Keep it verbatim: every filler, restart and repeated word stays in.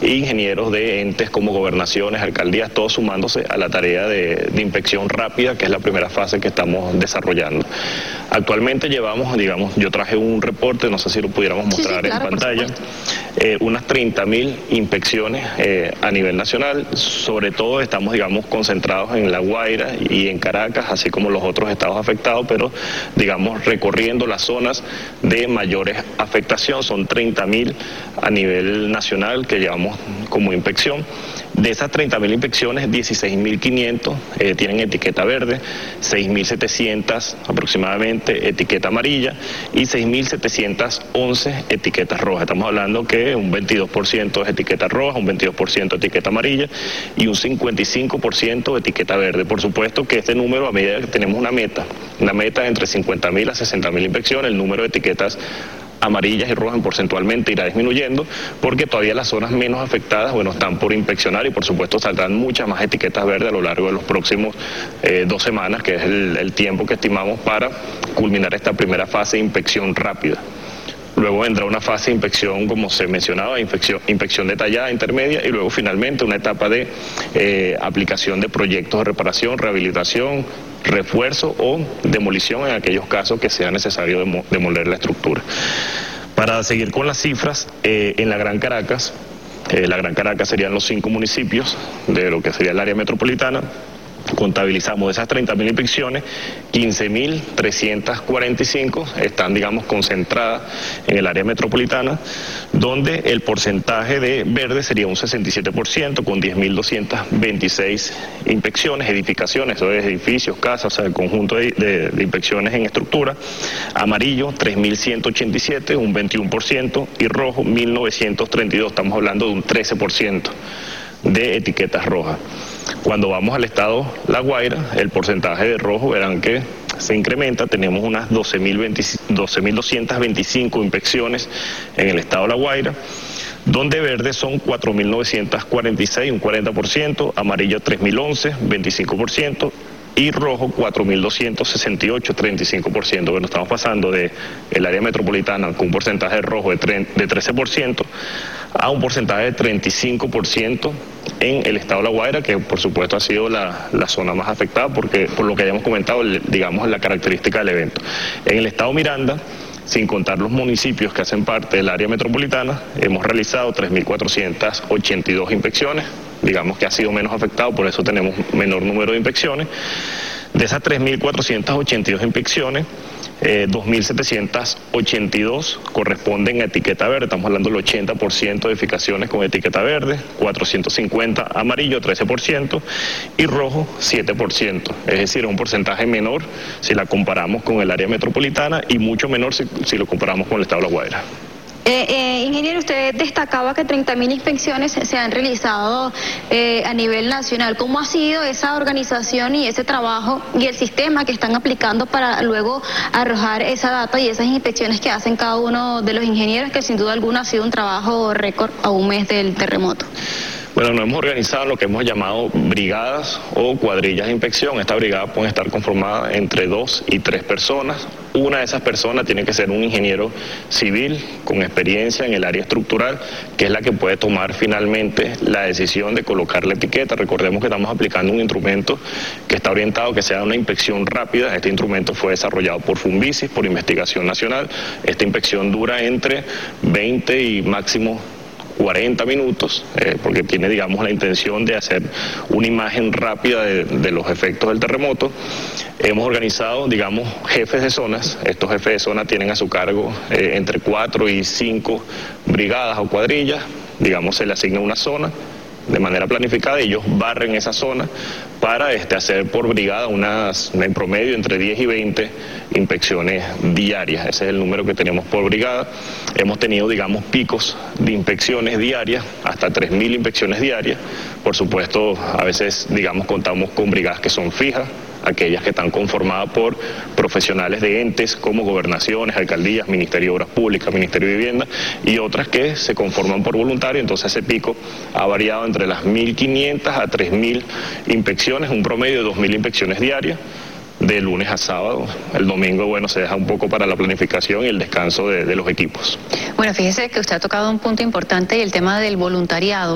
e ingenieros de entes como gobernaciones, alcaldías, todos sumándose a la tarea de, de inspección rápida, que es la primera fase que estamos desarrollando. Actualmente llevamos, digamos, yo traje un reporte, no sé si lo pudiéramos mostrar sí, sí, claro, en pantalla, eh, unas treinta mil inspecciones eh, a nivel nacional. Sobre todo estamos, digamos, concentrados en La Guaira y en Caracas, así como los otros estados afectados, pero, digamos, recorriendo las zonas de mayores afectación. Son treinta mil a nivel nacional que llevamos como inspección. De esas treinta mil inspecciones, dieciséis mil quinientos eh, tienen etiqueta verde, seis mil setecientos aproximadamente etiqueta amarilla y seis mil setecientos once etiquetas rojas. Estamos hablando que un veintidós por ciento es etiqueta roja, un veintidós por ciento etiqueta amarilla y un cincuenta y cinco por ciento etiqueta verde. Por supuesto que este número, a medida que tenemos una meta, una meta entre cincuenta mil a sesenta mil inspecciones, el número de etiquetas amarillas y rojas porcentualmente irá disminuyendo, porque todavía las zonas menos afectadas, bueno, están por inspeccionar y por supuesto saldrán muchas más etiquetas verdes a lo largo de los próximos eh, dos semanas, que es el, el tiempo que estimamos para culminar esta primera fase de inspección rápida. Luego vendrá una fase de inspección, como se mencionaba, inspección, inspección detallada, intermedia, y luego finalmente una etapa de eh, aplicación de proyectos de reparación, rehabilitación, refuerzo o demolición en aquellos casos que sea necesario demo, demoler la estructura. Para seguir con las cifras, eh, en la Gran Caracas, eh, la Gran Caracas serían los cinco municipios de lo que sería el área metropolitana. Contabilizamos de esas treinta mil inspecciones, quince mil trescientos cuarenta y cinco están, digamos, concentradas en el área metropolitana, donde el porcentaje de verde sería un sesenta y siete por ciento, con diez mil doscientas veintiséis inspecciones, edificaciones, eso es edificios, casas, o sea, el conjunto de, de, de inspecciones en estructura. Amarillo, tres mil ciento ochenta y siete, un veintiuno por ciento, y rojo, mil novecientos treinta y dos, estamos hablando de un trece por ciento de etiquetas rojas. Cuando vamos al estado La Guaira, el porcentaje de rojo, verán que se incrementa, tenemos unas doce mil doscientas veinticinco inspecciones en el estado La Guaira, donde verde son cuatro mil novecientos cuarenta y seis, un cuarenta por ciento, amarillo tres mil once, veinticinco por ciento, y rojo cuatro mil doscientos sesenta y ocho, treinta y cinco por ciento. Bueno, estamos pasando de el área metropolitana con un porcentaje de rojo de, de trece por ciento a un porcentaje de treinta y cinco por ciento en el estado de La Guaira, que por supuesto ha sido la, la zona más afectada porque, por lo que hayamos comentado, digamos, la característica del evento. En el estado Miranda, sin contar los municipios que hacen parte del área metropolitana, hemos realizado tres mil cuatrocientas ochenta y dos inspecciones, digamos que ha sido menos afectado, por eso tenemos menor número de inspecciones. De esas tres mil cuatrocientas ochenta y dos inspecciones, eh, dos mil setecientas ochenta y dos corresponden a etiqueta verde, estamos hablando del ochenta por ciento de edificaciones con etiqueta verde, cuatrocientos cincuenta amarillo, trece por ciento, y rojo, siete por ciento. Es decir, es un porcentaje menor si la comparamos con el área metropolitana y mucho menor si, si lo comparamos con el estado de La Guaira. Eh, eh, ingeniero, usted destacaba que treinta mil inspecciones se han realizado eh, a nivel nacional. ¿Cómo ha sido esa organización y ese trabajo y el sistema que están aplicando para luego arrojar esa data y esas inspecciones que hacen cada uno de los ingenieros, que sin duda alguna ha sido un trabajo récord a un mes del terremoto? Bueno, nos hemos organizado lo que hemos llamado brigadas o cuadrillas de inspección. Esta brigada puede estar conformada entre dos y tres personas. Una de esas personas tiene que ser un ingeniero civil con experiencia en el área estructural, que es la que puede tomar finalmente la decisión de colocar la etiqueta. Recordemos que estamos aplicando un instrumento que está orientado a que sea una inspección rápida. Este instrumento fue desarrollado por Funvisis, por Investigación Nacional. Esta inspección dura entre veinte y máximo cuarenta minutos, eh, porque tiene, digamos, la intención de hacer una imagen rápida de, de los efectos del terremoto. Hemos organizado, digamos, jefes de zonas. Estos jefes de zona tienen a su cargo eh, entre cuatro y cinco brigadas o cuadrillas. Digamos, se le asigna una zona de manera planificada y ellos barren esa zona para este, hacer por brigada unas, en promedio entre diez y veinte inspecciones diarias. Ese es el número que tenemos por brigada. Hemos tenido, digamos, picos de inspecciones diarias, hasta tres mil inspecciones diarias. Por supuesto, a veces, digamos, contamos con brigadas que son fijas, aquellas que están conformadas por profesionales de entes como gobernaciones, alcaldías, Ministerio de Obras Públicas, Ministerio de Vivienda, y otras que se conforman por voluntarios. Entonces ese pico ha variado entre las mil quinientas a tres mil inspecciones, un promedio de dos mil inspecciones diarias, de lunes a sábado. El domingo, bueno, se deja un poco para la planificación y el descanso de, de los equipos. Bueno, fíjese que usted ha tocado un punto importante y el tema del voluntariado.